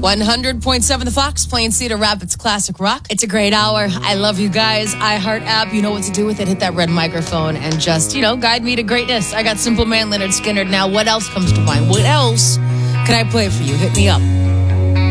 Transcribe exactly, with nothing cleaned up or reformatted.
one hundred point seven The Fox, playing Cedar Rapids classic rock. It's a great hour. I love you guys. iHeart app, you know what to do with it. Hit that red microphone and just, you know, guide me to greatness. I got Simple Man, Leonard Skinner. Now, what else comes to mind? What else can I play for you? Hit me up.